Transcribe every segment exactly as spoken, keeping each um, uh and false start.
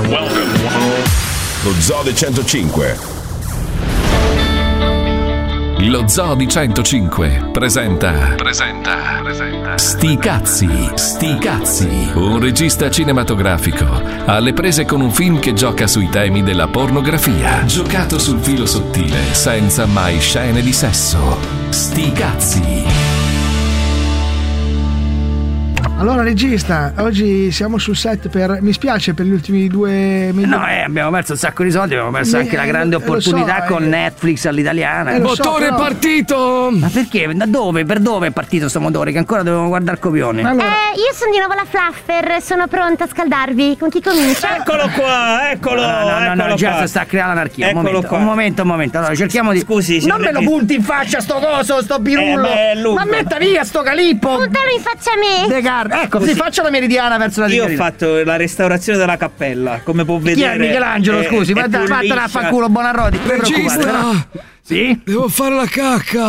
Lo Zoo di centocinque. Lo Zoo di centocinque presenta presenta presenta Sti cazzi, sti cazzi. Un regista cinematografico alle prese con un film che gioca sui temi della pornografia, giocato sul filo sottile senza mai scene di sesso. Sti cazzi. Allora regista, oggi siamo sul set per... mi spiace per gli ultimi due minuti. No, eh, abbiamo perso un sacco di soldi, abbiamo perso Mi- anche la grande eh, lo opportunità so, con eh. Netflix all'italiana. Eh, lo so, Motore però- partito! Ma perché? Da dove? Per dove è partito sto motore? Che ancora dobbiamo guardare il copione. Allora, Eh, io sono di nuovo la Fluffer, sono pronta a scaldarvi. Con chi comincia? Eccolo qua, eccolo, No, no, no, eccolo no, già qua. si sta creando l'anarchia. Un Eccolo momento, qua. un momento, un momento. Allora, cerchiamo di. Scusi, non signor me lo regista. punti in faccia sto coso, sto birullo. Eh, beh, è lungo. Ma metta via sto calippo. Puntalo in faccia a me. De Gar- ecco, si faccia la meridiana verso la Io ho signorina. fatto la restaurazione della cappella, come può Chi vedere. è Michelangelo, è- scusi? è Ma dai, più vattene a liscia. fanculo, Bonarroti. Non vi preoccupate, Regista! però- Sì? Devo fare la cacca!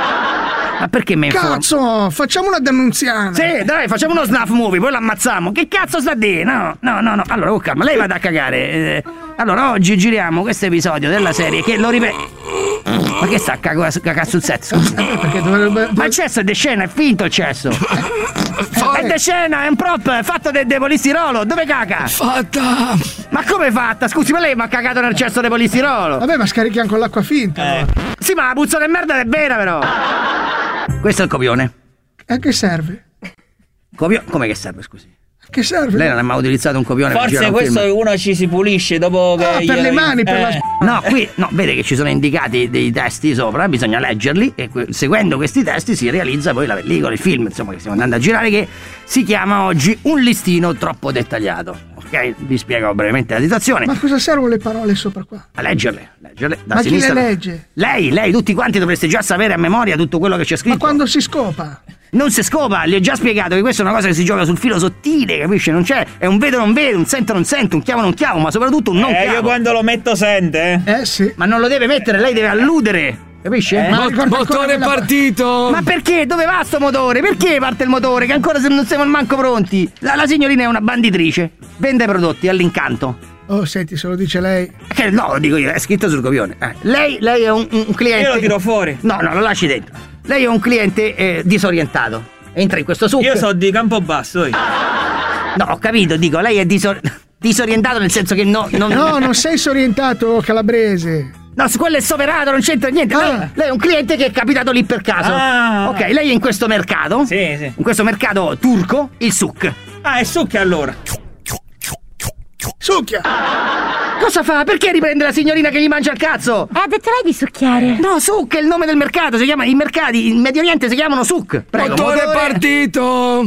Ma perché me informo? cazzo, facciamo una denunziana. Sì, dai, facciamo uno snuff movie, poi l'ammazziamo. Che cazzo sta a dire? No, no, no, no. Allora, oh, calma, lei vada a cagare. Eh, allora, oggi giriamo questo episodio della serie che lo ripeto. Ma che sta cagando sul set? Scusa. Perché dovrebbe... Ma il cesso è de scena, è finto il cesso. È de scena, è un prop, è fatto de, de polistirolo. Dove caga? Fatta! Ma come è fatta? Scusi, ma lei mi ha cagato nel cesso de polistirolo? Vabbè, ma scarichiamo con l'acqua finta. Eh. allora. Sì, ma la puzza di merda è vera, però. Questo è il copione. A che serve? Copio... Come che serve, scusi? A che serve? Lei non ha mai utilizzato un copione per Forse girare un questo film? uno ci si pulisce dopo che. Ah, per glielo- le mani, per eh. la... No, qui no, vede che ci sono indicati dei testi sopra, bisogna leggerli e que- seguendo questi testi si realizza poi la pellicola, il film, insomma, che stiamo andando a girare, che si chiama oggi Un listino troppo dettagliato. Ok? Vi spiego brevemente la situazione. Ma cosa servono le parole sopra qua? A leggerle, leggerle da Ma chi sinistra. le legge? Lei, lei, tutti quanti dovreste già sapere a memoria tutto quello che c'è scritto. Ma quando si scopa? Non si scopa, gli ho già spiegato che questa è una cosa che si gioca sul filo sottile, capisce? Non c'è, è un vedo non vedo, un sento non sento, un chiavo non chiavo, ma soprattutto un non Eh, chiavo. io quando lo metto sente, eh. Eh sì. Ma non lo deve mettere, lei deve alludere, capisce? Eh? Ma Mot- ricorda ancora motore quella- partito! Ma perché? Dove va sto motore? Perché parte il motore? Che ancora se non siamo manco pronti. La, la signorina è una banditrice, vende prodotti all'incanto. Oh, senti, se lo dice lei. Che no, lo dico io, è scritto sul copione. Eh, lei, lei è un, un cliente. Io lo tiro fuori. No, no, lo lasci dentro. Lei è un cliente eh, disorientato. Entra in questo succo. Io so di Campobasso. io. No, ho capito, dico, lei è disor- disorientato nel senso che no. Non... No, non sei sorientato, calabrese. No, su quello è soverato, non c'entra niente. Ah. Lei, lei è un cliente che è capitato lì per caso. Ah. Ok, lei è in questo mercato. Sì, sì. In questo mercato turco, il souk. Ah, è succhia allora. Succhia. Cosa fa? Perché riprende la signorina che gli mangia il cazzo? Eh, ha detto lei di succhiare. No, souk è il nome del mercato, si chiama, i mercati in Medio Oriente si chiamano souk. Prego, Motore partito!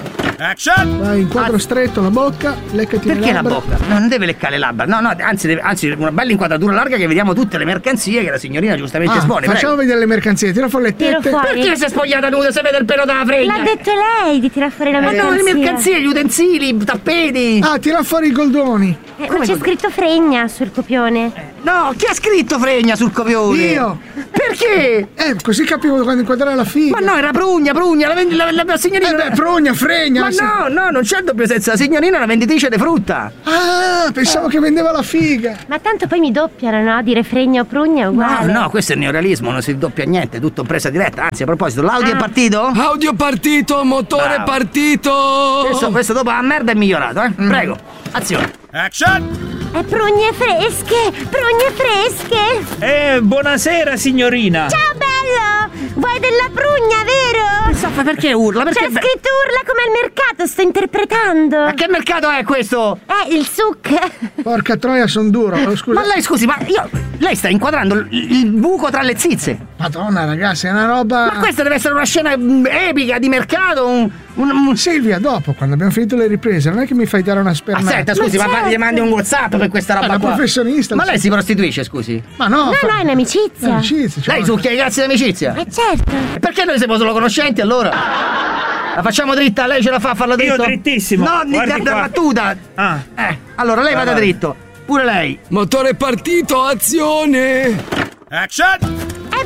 Vai in quadro stretto la bocca, leccati Perché le la labbra. bocca? No, non deve leccare le labbra. No, no, anzi, deve, anzi una bella inquadratura larga che vediamo tutte le mercanzie che la signorina giustamente Ah, espone. facciamo Prego. vedere le mercanzie, tira fuori le Tiro tette. fuori. Perché si è spogliata nuda se vede il pelo della fregna? L'ha detto lei di tirar fuori la Ma no, mercanzia. le mercanzie, gli utensili, i tappeti. Ah, tira fuori i goldoni. Eh, ma c'è scritto fregna sul copione. No, chi ha scritto fregna sul copione? Io. Perché? Eh, così capivo quando inquadrare la figa. Ma no, era prugna, prugna, la, vendi- la, la, la signorina. Eh beh, prugna, fregna. Ma sì. no, no, non c'è doppio senso. La signorina è una venditrice di frutta. Ah, pensavo che vendeva la figa. Ma tanto poi mi doppiano, no? Dire fregna o prugna è No, uguale. no, questo è il neorealismo, non si doppia niente, tutto presa diretta. Anzi, a proposito, l'audio Ah. è partito? Audio partito, motore Bravo. partito! Questo, questo dopo la merda è migliorato, eh? Prego, azione. E prugne fresche, prugne fresche. Eh, buonasera signorina. Ciao bello, vuoi della prugna, vero? Saffa, perché urla? Perché C'è scritto urla come al mercato, sto interpretando. Ma che mercato è questo? Eh, il suc. Porca troia, son duro. Oh, scusa. Ma lei, scusi, ma io. Lei sta inquadrando il, il buco tra le zizze. Madonna, ragazzi, è una roba. Ma questa deve essere una scena mm, epica di mercato. Un, un, un... Silvia, dopo, quando abbiamo finito le riprese, non è che mi fai dare una spermata. Aspetta, scusi, ma, Ma ma certo. gli mandi un WhatsApp per questa roba una qua? professionista, Ma lo lei so. si prostituisce, scusi? Ma no, No, fa- no, è un'amicizia. amicizia, cioè, Lei succhia i cazzi d'amicizia? Eh certo. E perché noi siamo solo conoscenti allora? La facciamo dritta, lei ce la fa a farla dritto? Io drittissimo. No, di Guardi da qua. battuta. Ah. Eh, allora lei vada Vai. dritto. Pure lei. Motore partito, azione! E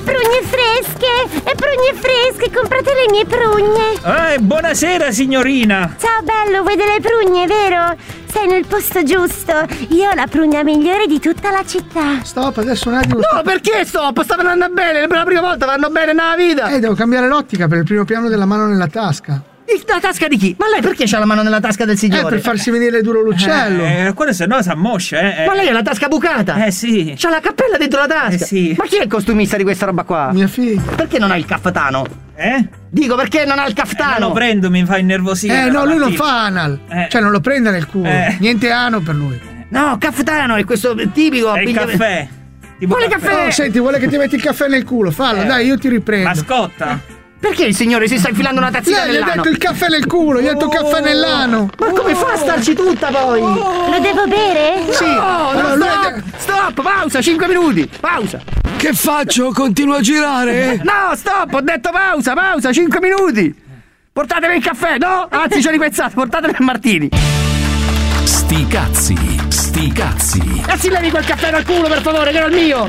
prugne fresche, e prugne fresche, comprate le mie prugne. Eh, buonasera signorina. Ciao bello, vuoi delle prugne, vero? Sei nel posto giusto. Io ho la prugna migliore di tutta la città. Stop, adesso un attimo. No, perché stop? Stavano andando bene, per la prima volta vanno bene nella vita. Eh, devo cambiare l'ottica per il primo piano della mano nella tasca. La tasca di chi? Ma lei perché c'ha la mano nella tasca del Eh, signore? per farsi venire duro l'uccello. Eh, quello se no si ammoscia, eh. Ma lei ha la tasca bucata? Eh sì. C'ha la cappella dentro la tasca? Eh sì. Ma chi è il costumista di questa roba qua? Mia figlia. Perché non ha il caftano? Eh? Dico, perché non ha il Eh, non caftano? lo prendo, mi fa innervosire. Eh, no, lui non mattina. fa anal. Eh. Cioè, non lo prende nel culo. Eh. Niente ano per lui. No, caftano è questo tipico. È il piglia- caffè. Tipo Quale caffè? Oh, senti, vuole che ti metti il caffè nel culo? Fallo, Eh. dai, io ti riprendo. Mascotta. Perché il signore si sta infilando una tazzina Lei gli ha nell'ano? detto il caffè nel culo, gli ha detto il caffè nell'ano. Ma come fa a starci tutta poi? Lo devo bere? Sì. No, Allora, no, lui stop, è- stop, pausa, cinque minuti, pausa. Che faccio? Continuo a girare? No, stop, ho detto pausa, pausa, cinque minuti. Portatemi il caffè, no? Anzi, c'ho ripezzate, portatemi il martini. Sti cazzi, sti cazzi. E si levi quel caffè dal culo, per favore, che era il mio.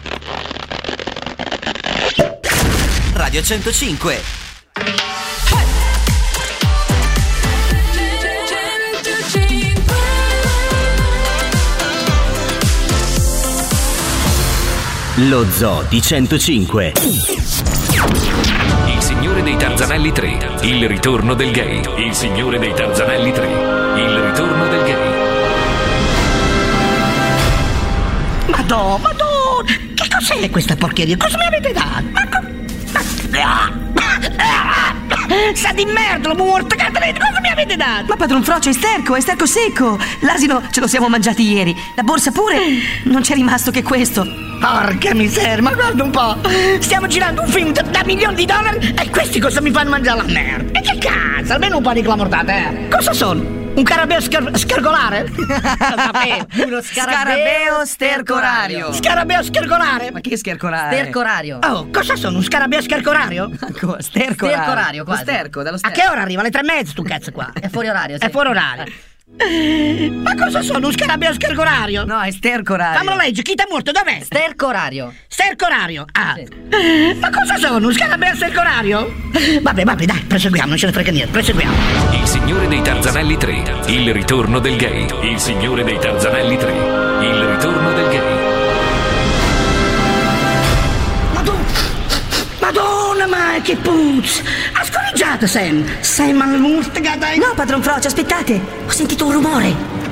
Radio centocinque. Lo Zoo di centocinque. Il Signore dei Tarzanelli tre, il ritorno del gay. Il Signore dei Tarzanelli tre, il ritorno del gay. Madonna, madonna, che cos'è questa porcheria? Cosa mi avete dato? Ma co- ma- Sa di merda, l'ho morto, cosa mi avete dato? Ma padron Frocio, è sterco, è sterco secco. L'asino ce lo siamo mangiati ieri. La borsa pure. Non c'è rimasto che questo. Porca miseria, ma guarda un po'. Stiamo girando un film da, da milioni di dollari e questi cosa mi fanno mangiare la merda? E che cazzo, almeno un po' di clamortate, eh? Cosa sono? Un carabeo scar- scargolare? Lo sapevo. Uno scarabeo stercorario. Scarabeo scargolare? Ma che schercolare? Stercorario. Oh, cosa sono? Un scarabeo scarcorario? Stercorario. Stercorario, quasi. Lo sterco, dallo A sterco. che ora arriva? Alle tre e mezza, stu cazzo qua. È fuori orario, sì. È fuori orario. Ma cosa sono? Un scarabeo scargorario? No, è stercorario. Fammelo leggere, chi t'è morto? Dov'è? Stercorario. Stercorario. Ah. Sì. Ma cosa sono? Un scarabeo stercorario? Vabbè, vabbè, dai, proseguiamo, non ce ne frega niente, proseguiamo. Il Signore dei Tarzanelli tre, il ritorno del gay. Il Signore dei Tarzanelli tre, il ritorno del gay. Madonna, Madonna, ma che puzza! Ha scorreggiato, Sam! Sam al murtega, dai! No, padron Frocio, aspettate. Ho sentito un rumore.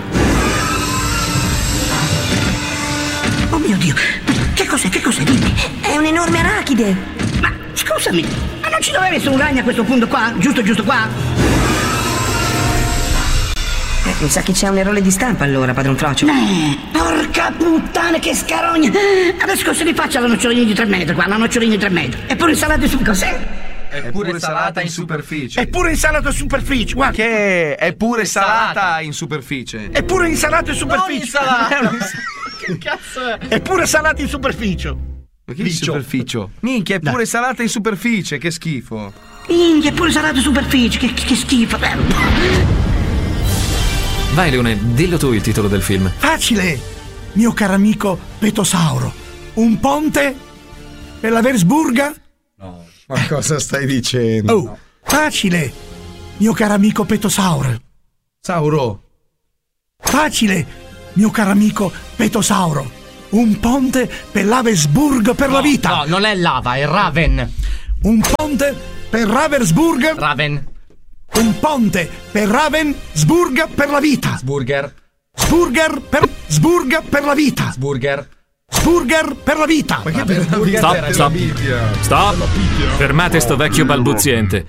Oh mio Dio! Che cos'è? Che cos'è? Dimmi! È un'enorme arachide. Ma scusami, ma non ci doveva essere un ragno a questo punto qua? Giusto, giusto qua? Eh, mi sa che c'è un errore di stampa allora, padron Frocio. Eh, porca puttana, che scarogna! Adesso cosa li faccio alla nocciolina di tre metri qua? La nocciolina di tre metri. E pure insalata su cos'è? È pure salata in superficie. È pure insalata in superficie, guarda. Che è pure salata in superficie. È pure insalata in superficie. Che cazzo è? È pure salata in superficie. Ma che superficie? Minchia, è pure salata in superficie, che schifo. Minchia, è pure salata in superficie, che, che schifo. Vai Leone, dillo tu il titolo del film. Facile, mio caro amico Petosauro. Un ponte per la Versburga? No. Ma cosa stai dicendo? Oh, facile, mio caro amico Petosauro. Sauro. Facile, mio caro amico Petosauro. Un ponte per Ravensburg per no, la vita. No, non è lava, è Raven. Un ponte per Ravensburg. Raven. Un ponte per Ravensburg per la vita. Sburger. Sburger per Sburger per la vita. Sburger. Sburger per la vita. Ma che per la vita? Stop, stop. Stop. Fermate sto vecchio balbuziente.